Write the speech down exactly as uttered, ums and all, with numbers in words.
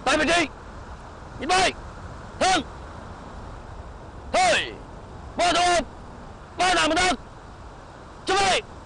tại vị trí. Nhìn bay. Thân. Thôi. Vô thủ. Ba nào mình thân. Chuẩn bị.